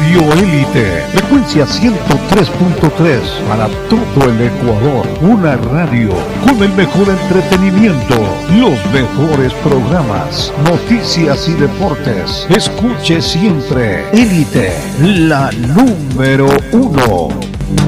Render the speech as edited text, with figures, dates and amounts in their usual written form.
Radio Élite, frecuencia 103.3 para todo el Ecuador. Una radio con el mejor entretenimiento, los mejores programas, noticias y deportes. Escuche siempre Élite, la número 1.